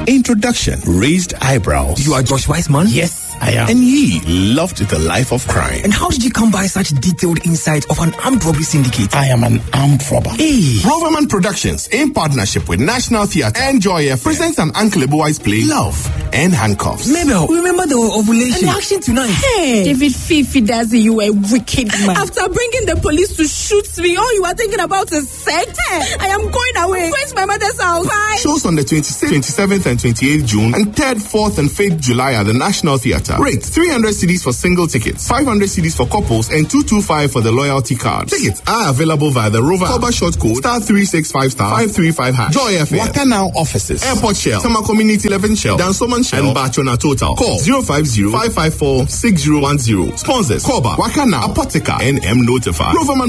Introduction, Raised Eyebrows. You are Josh Weissman? Yes, I am. And he loved the life of crime. And how did you come by such detailed insight of an armed robbery syndicate? I am an armed robber. Hey! Roverman Productions, in partnership with National Theatre and Joy FM, presents an Uncle Ebuwai's play, Love and Handcuffs. Mabel, remember the ovulation and the action tonight? Hey! David Fifi Dazi, you a wicked man. After bringing the police to shoot me, all you are thinking about is sex. Hey, I am going away. Where's my mother's house? Bye. Shows on the 26th, 27th and 28th June and 3rd, 4th and 5th July at the National Theatre. Rate 300 cedis for single tickets, 500 cedis for couples and 225 for the loyalty card. Tickets are available via the Rover Cover short code *365*535#. Joy FM. Waka Now offices. Airport Shell, Summer Community 11 Shell, Dansoman Shell, and Bachona Total. Call 050-554-6010. Sponsors: Koba, Waka Now, Apotheca, and M Notify. Roverman